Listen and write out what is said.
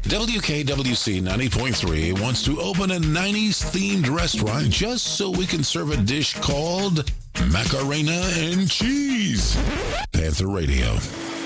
WKWC 90.3 wants to open a 90s themed restaurant just so we can serve a dish called Macarena and Cheese. Panther Radio.